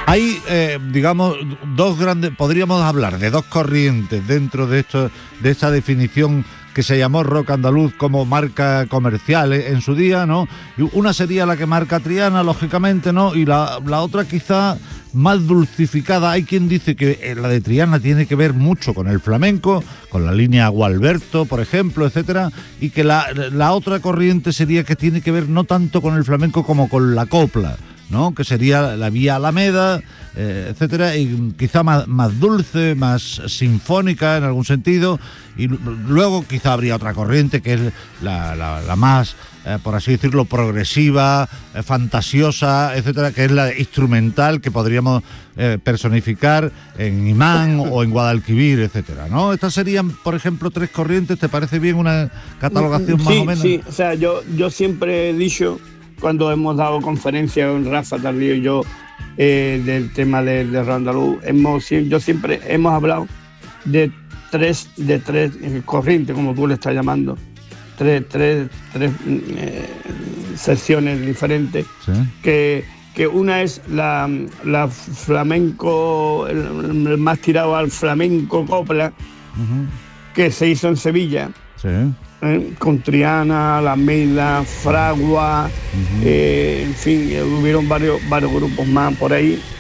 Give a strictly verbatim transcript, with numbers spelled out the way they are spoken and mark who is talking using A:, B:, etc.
A: Hay, eh, digamos, dos grandes, podríamos hablar de dos corrientes dentro de esto, de esta definición que se llamó rock andaluz como marca comercial en su día, ¿no? Y una sería la que marca Triana, lógicamente, ¿no? Y la, la otra quizá más dulcificada. Hay quien dice que la de Triana tiene que ver mucho con el flamenco, con la línea Gualberto, por ejemplo, etcétera, y que la, la otra corriente sería que tiene que ver no tanto con el flamenco como con la copla, ¿no? Que sería la vía Alameda, eh, etcétera, y quizá más, más dulce, más sinfónica en algún sentido, y luego quizá habría otra corriente que es la, la, la más, eh, por así decirlo, progresiva, eh, fantasiosa, etcétera, que es la instrumental, que podríamos eh, personificar en Imán o en Guadalquivir, etcétera, ¿no? Estas serían, por ejemplo, tres corrientes. ¿Te parece bien una catalogación más
B: sí,
A: o menos?
B: Sí, o sea, yo, yo siempre he dicho, cuando hemos dado conferencias con Rafa Tardío y yo eh, del tema de, de rock andaluz, hemos, yo siempre hemos hablado de tres, de tres eh, corrientes, como tú le estás llamando, tres, tres, tres eh, secciones diferentes, sí. que, que una es la, la flamenco, el, el más tirado al flamenco copla, uh-huh. que se hizo en Sevilla. Sí. Eh, con Triana, Alameda, Fragua, uh-huh. eh, en fin, hubieron varios, varios grupos más por ahí,